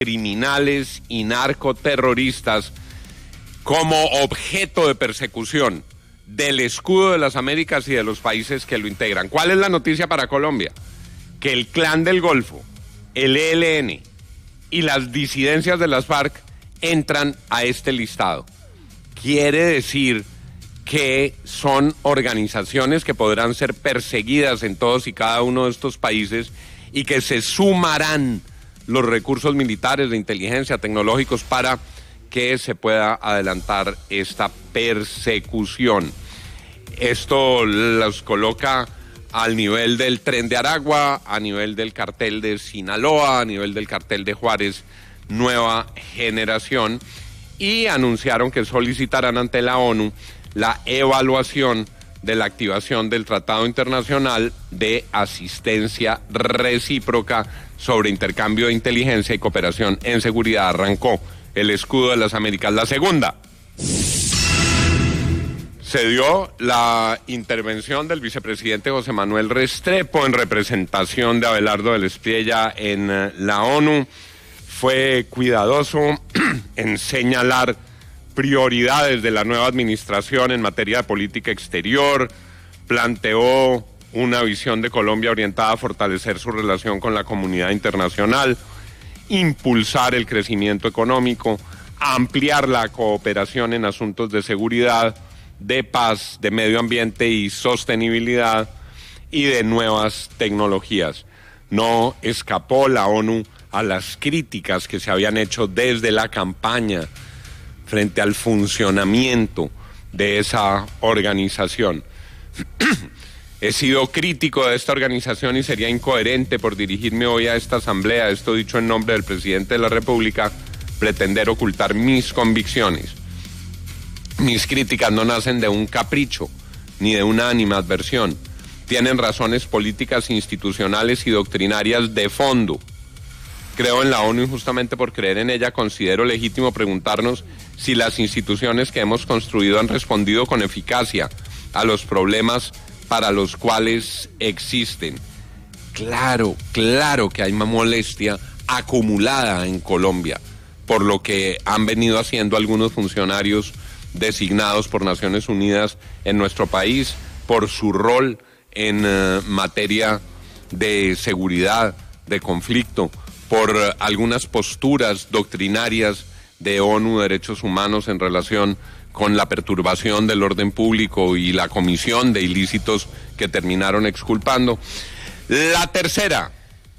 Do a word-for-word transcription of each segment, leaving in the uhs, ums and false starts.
criminales y narcoterroristas como objeto de persecución del escudo de las Américas y de los países que lo integran. ¿Cuál es la noticia para Colombia? Que el Clan del Golfo, el E L N y las disidencias de las FARC entran a este listado. Quiere decir que son organizaciones que podrán ser perseguidas en todos y cada uno de estos países y que se sumarán los recursos militares, de inteligencia, tecnológicos para que se pueda adelantar esta persecución. Esto los coloca al nivel del Tren de Aragua, a nivel del cartel de Sinaloa, a nivel del cartel de Juárez, Nueva Generación, y anunciaron que solicitarán ante la ONU la evaluación de la activación del Tratado Internacional de Asistencia Recíproca sobre Intercambio de Inteligencia y Cooperación en Seguridad. Arrancó el escudo de las Américas. La segunda, se dio la intervención del vicepresidente José Manuel Restrepo en representación de Abelardo del Espriella en la ONU. Fue cuidadoso en señalar prioridades de la nueva administración en materia de política exterior, planteó una visión de Colombia orientada a fortalecer su relación con la comunidad internacional, impulsar el crecimiento económico, ampliar la cooperación en asuntos de seguridad, de paz, de medio ambiente y sostenibilidad y de nuevas tecnologías. No escapó la ONU a las críticas que se habían hecho desde la campaña frente al funcionamiento de esa organización. He sido crítico de esta organización y sería incoherente por dirigirme hoy a esta asamblea, esto dicho en nombre del presidente de la República, pretender ocultar mis convicciones. Mis críticas no nacen de un capricho ni de una animadversión. Tienen razones políticas, institucionales y doctrinarias de fondo. Creo en la ONU y justamente por creer en ella considero legítimo preguntarnos si las instituciones que hemos construido han respondido con eficacia a los problemas para los cuales existen. Claro, claro que hay una molestia acumulada en Colombia por lo que han venido haciendo algunos funcionarios designados por Naciones Unidas en nuestro país, por su rol en uh, materia de seguridad, de conflicto, por uh, algunas posturas doctrinarias de ONU Derechos Humanos en relación con la perturbación del orden público y la comisión de ilícitos que terminaron exculpando. La tercera,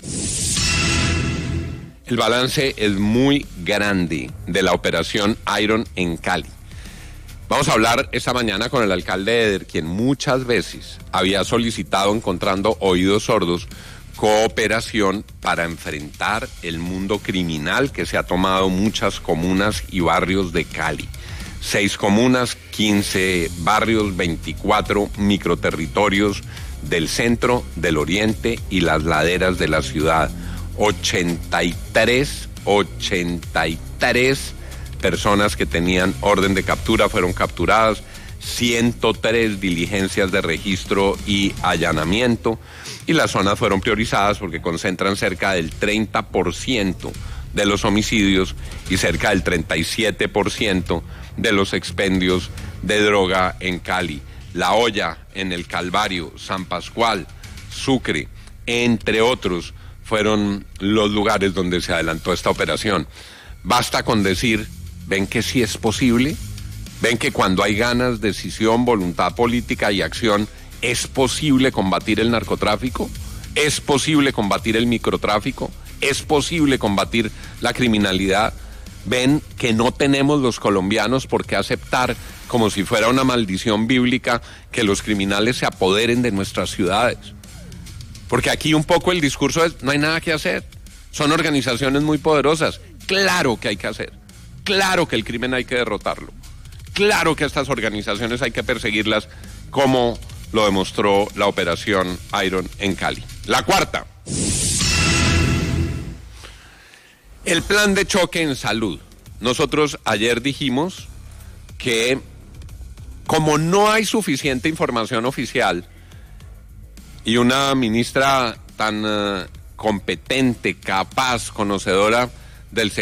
el balance es muy grande de la operación Iron en Cali. Vamos a hablar esta mañana con el alcalde Eder, quien muchas veces había solicitado, encontrando oídos sordos, cooperación para enfrentar el mundo criminal que se ha tomado muchas comunas y barrios de Cali. Seis comunas, quince barrios, veinticuatro microterritorios del centro, del oriente y las laderas de la ciudad. ochenta y tres, ochenta y tres personas que tenían orden de captura fueron capturadas, ciento tres diligencias de registro y allanamiento, y las zonas fueron priorizadas porque concentran cerca del treinta por ciento de los homicidios y cerca del treinta y siete por ciento de los expendios de droga en Cali. La Hoya, en el Calvario, San Pascual, Sucre, entre otros, fueron los lugares donde se adelantó esta operación. Basta con decir, ¿ven que sí es posible? ¿Ven que cuando hay ganas, decisión, voluntad política y acción, es posible combatir el narcotráfico? ¿Es posible combatir el microtráfico? ¿Es posible combatir la criminalidad? ¿Ven que no tenemos los colombianos por qué aceptar, como si fuera una maldición bíblica, que los criminales se apoderen de nuestras ciudades? Porque aquí un poco el discurso es, no hay nada que hacer. Son organizaciones muy poderosas. Claro que hay que hacer. Claro que el crimen hay que derrotarlo. Claro que a estas organizaciones hay que perseguirlas, como lo demostró la operación Iron en Cali. La cuarta, el plan de choque en salud. Nosotros ayer dijimos que como no hay suficiente información oficial y una ministra tan uh, competente, capaz, conocedora del